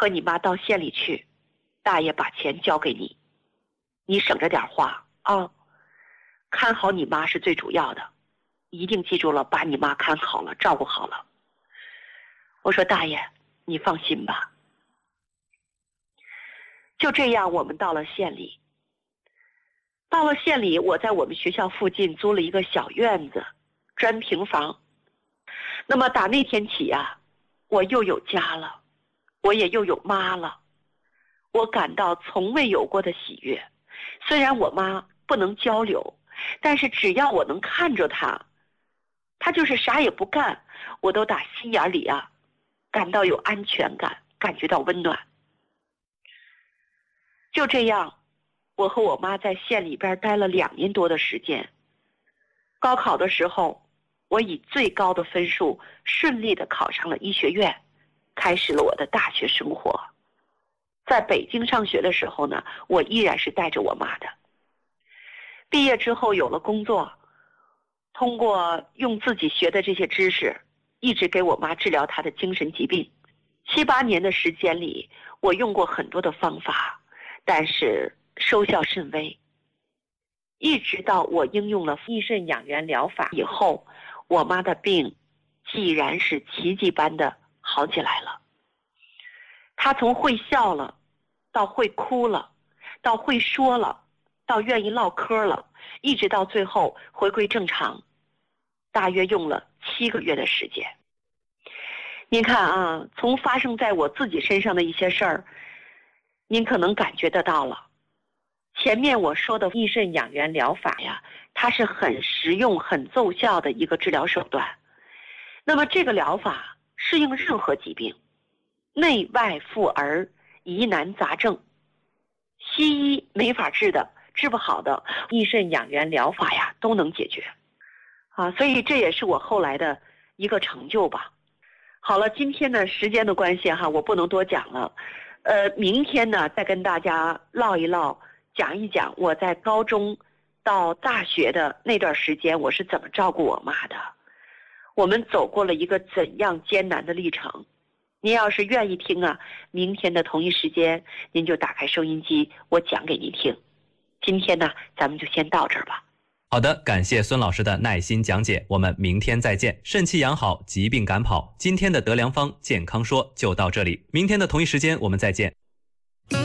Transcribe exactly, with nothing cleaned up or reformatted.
和你妈到县里去，大爷把钱交给你，你省着点花啊，看好你妈是最主要的，一定记住了，把你妈看好了，照顾好了。我说大爷，你放心吧。就这样，我们到了县里。到了县里，我在我们学校附近租了一个小院子，砖平房。那么打那天起啊，我又有家了，我也又有妈了，我感到从未有过的喜悦。虽然我妈不能交流，但是只要我能看着她，她就是啥也不干，我都打心眼里啊感到有安全感，感觉到温暖。就这样，我和我妈在县里边待了两年多的时间。高考的时候，我以最高的分数顺利的考上了医学院，开始了我的大学生活。在北京上学的时候呢，我依然是带着我妈的。毕业之后有了工作，通过用自己学的这些知识，一直给我妈治疗她的精神疾病。七八年的时间里，我用过很多的方法，但是收效甚微。一直到我应用了益肾养元疗法以后，我妈的病既然是奇迹般的好起来了。她从会笑了，到会哭了，到会说了，到愿意唠嗑了，一直到最后回归正常，大约用了七个月的时间。您看啊，从发生在我自己身上的一些事儿，您可能感觉得到了。前面我说的益肾养元疗法呀，它是很实用、很奏效的一个治疗手段。那么这个疗法适应任何疾病，内外妇儿、疑难杂症，西医没法治的、治不好的，益肾养元疗法呀都能解决。啊，所以这也是我后来的一个成就吧。好了，今天呢时间的关系哈，我不能多讲了。呃，明天呢再跟大家唠一唠，讲一讲我在高中到大学的那段时间我是怎么照顾我妈的，我们走过了一个怎样艰难的历程。您要是愿意听啊，明天的同一时间您就打开收音机，我讲给您听。今天呢咱们就先到这儿吧。 好的，感谢孙老师的耐心讲解，我们明天再见。肾气养好，疾病赶跑。今天的德良方健康说就到这里，明天的同一时间我们再见。